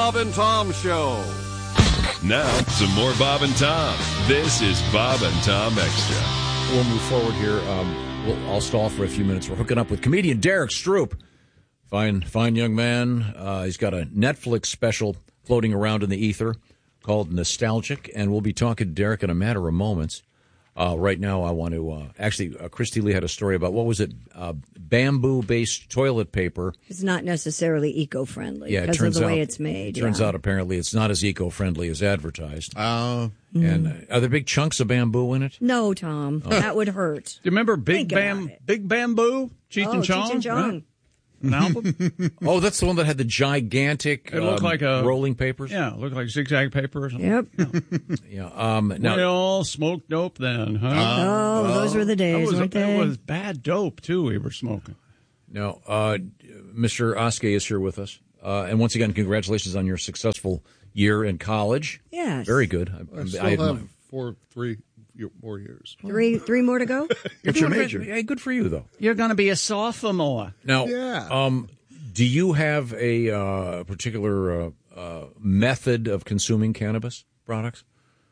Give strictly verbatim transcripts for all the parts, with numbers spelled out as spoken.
Bob and Tom Show. Now, some more Bob and Tom. This is Bob and Tom Extra. We'll move forward here. Um, we'll, I'll stall for a few minutes. We're hooking up with comedian Derek Stroop. Fine, fine young man. Uh, he's got a Netflix special floating around in the ether called Nostalgic, and we'll be talking to Derek in a matter of moments. Uh, right now, I want to uh, actually, uh, Christy Lee had a story about what was it, uh, bamboo-based toilet paper. It's not necessarily eco-friendly Yeah, it because turns of the way out- it's made. Turns yeah. out, apparently, it's not as eco-friendly as advertised. Uh, And uh, are there big chunks of bamboo in it? No, Tom, Oh. that would hurt. Do you remember Big Think about Bam, it. Big Bamboo, Cheech oh, and Chong? Cheech and Chong. Right? An album? Oh, that's the one that had the gigantic It looked um, like a rolling papers? Yeah, it looked like zigzag paper or something. Yep. Yeah. Um, now, we all smoked dope then, huh? oh, those were the days, that was, weren't that they? was bad dope, too, we were smoking. now uh, Mister Oskey is here with us. Uh, and once again, congratulations on your successful year in college. Yes. Very good. I, I still I, have four, three more years. Three, three more to go. What's your major? Yeah, good for you, though. You're going to be a sophomore. Now, Yeah. um, do you have a uh, particular uh, uh, method of consuming cannabis products?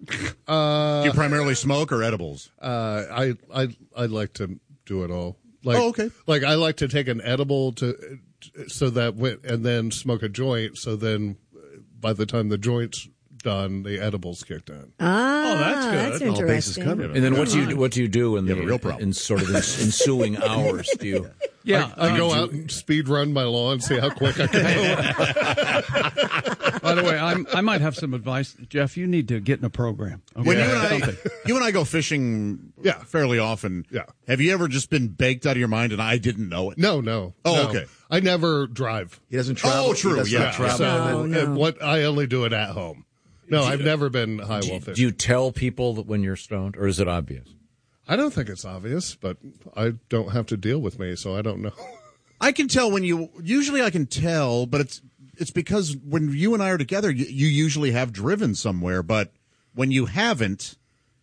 do you primarily smoke or edibles? Uh, I I I like to do it all. Like, Oh, okay. Like I like to take an edible to so that when, and then smoke a joint. So then, by the time the joint's done, the edibles kicked in. Ah, Oh, that's good. That's All bases interesting. covered. And then what do you what do you do in You the have a real problem. in sort of ensuing hours? Do you? Yeah. I um, go out and speed run my lawn, see how quick I can go. By the way, I'm, I might have some advice. Jeff, you need to get in a program. Okay? When you and I, Something. you and I go fishing, Yeah. fairly often. Yeah. Have you ever just been baked out of your mind and I didn't know it? No, no. Oh, no. okay. I never drive. He doesn't travel. Oh, true. He does Yeah. not travel. So No, and, no. and what I only do it at home. No, I've never been high wall fishing. Do you tell people that when you're stoned, or is it obvious? I don't think it's obvious, but I don't have to deal with me, so I don't know. I can tell when you. Usually, I can tell, but it's it's because when you and I are together, you, you usually have driven somewhere. But when you haven't,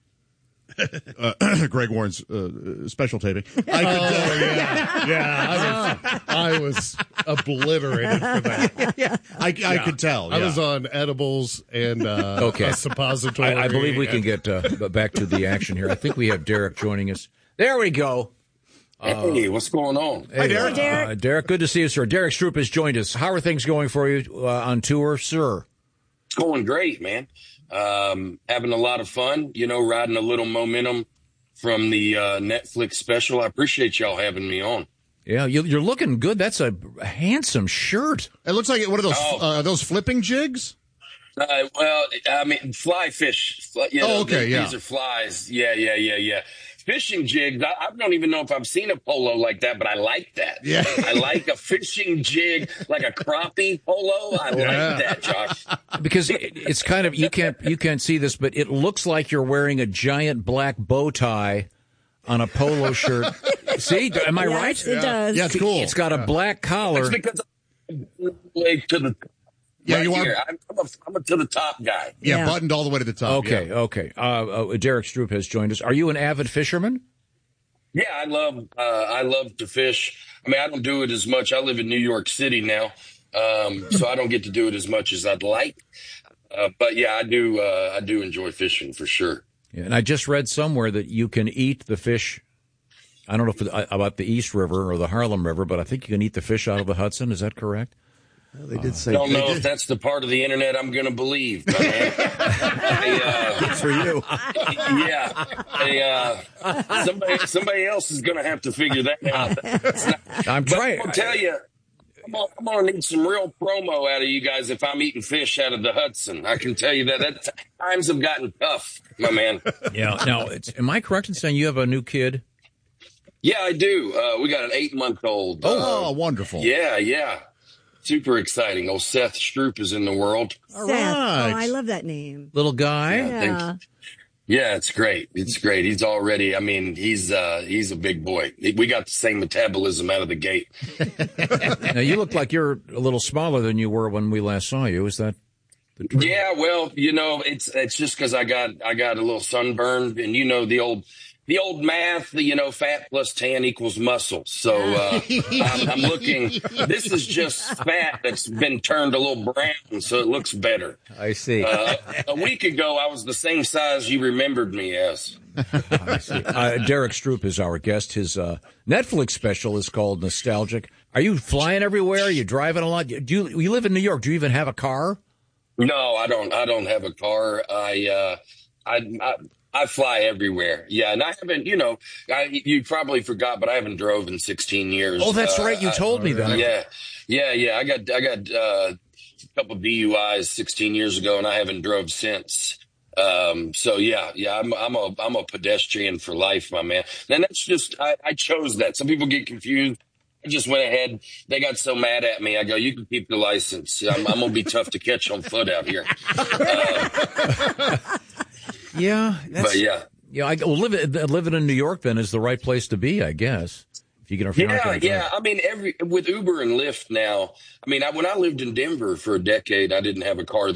uh, Greg Warren's uh, special taping. I could, Oh, yeah. Yeah, I was, I was obliterated for that. I, I could tell. I yeah. was on edibles and uh, Okay. a suppository. I, I believe we can and- get uh, back to the action here. I think we have Derek joining us. There we go. Hey, what's going on? Hey, Derek. Derek. Uh, Derek, good to see you, sir. Derek Stroop has joined us. How are things going for you uh, on tour, sir? It's going great, man. Um, having a lot of fun, you know, riding a little momentum from the uh, Netflix special. I appreciate y'all having me on. Yeah, you, you're looking good. That's a handsome shirt. It looks like one of those Oh. uh, those flipping jigs. Uh, well, I mean, fly fish. Fly, you know, Oh, okay, these, yeah. These are flies. Yeah, yeah, yeah, yeah. Fishing jigs. I, I don't even know if I've seen a polo like that, but I like that. Yeah. I like a fishing jig, like a crappie polo. I Yeah. like that, Josh. Because it, it's kind of you can't you can't see this, but it looks like you're wearing a giant black bow tie on a polo shirt. See, am I Yes, right? it does. Yeah, it's cool. It's got a black collar. It's because I'm way to the Yeah, right you are- here. I'm, I'm, a, I'm a to the top guy. Yeah, Yeah. buttoned all the way to the top. Okay, yeah. okay. Uh, uh, Derek Stroop has joined us. Are you an avid fisherman? Yeah, I love uh, I love to fish. I mean, I don't do it as much. I live in New York City now, um, so I don't get to do it as much as I'd like. Uh, but yeah, I do. Uh, I do enjoy fishing for sure. Yeah, and I just read somewhere that you can eat the fish. I don't know if it, about the East River or the Harlem River, but I think you can eat the fish out of the Hudson. Is that correct? Well, they did say. I don't they know did- if that's the part of the internet I'm going to believe. But, man, I, uh, Good for you. yeah, I, uh, somebody somebody else is going to have to figure that out. It's not- I'm But trying. I'll tell you, I'm gonna, I'm gonna need some real promo out of you guys if I'm eating fish out of the Hudson. I can tell you that. That times have gotten tough, my man. Yeah. Now, it's, am I correct in saying you have a new kid? Yeah, I do. Uh, we got an eight month old. Oh, Uh, wonderful. yeah, yeah. Super exciting. Old Seth Stroop is in the world. Seth. right. Oh, I love that name. Little guy? Yeah. Yeah, it's great. It's great. He's already, I mean, he's uh, he's a big boy. We got the same metabolism out of the gate. Now, you look like you're a little smaller than you were when we last saw you. Is that the truth? Yeah, well, you know, it's it's just because I got I got a little sunburn, and you know the old the old math, the, you know, fat plus tan equals muscle. So uh, I'm, I'm looking. This is just fat that's been turned a little brown, so it looks better. I see. Uh, a week ago, I was the same size you remembered me as. I see. Uh, Derek Stroop is our guest. His uh, Netflix special is called Nostalgic. Are you flying everywhere? Are you driving a lot? Do you, you live in New York? Do you even have a car? No, I don't. I don't have a car. I, uh, I, I, I fly everywhere. Yeah, and I haven't. You know, I, you probably forgot, but I haven't drove in sixteen years. Oh, that's uh, right. You I, told me that. Yeah, yeah, yeah. I got, I got uh, a couple of D U Is sixteen years ago, and I haven't drove since. Um, so yeah, yeah, I'm, I'm a, I'm a pedestrian for life, my man. And that's just, I, I chose that. Some people get confused. I just went ahead. They got so mad at me. I go, you can keep the license. I'm, I'm going to be tough to catch on foot out here. Uh, yeah. But yeah. Yeah, I, well, live, living in New York then is the right place to be, I guess. If you can, if you're not Yeah, gonna drive. yeah. I mean, every with Uber and Lyft now, I mean, I, when I lived in Denver for a decade, I didn't have a car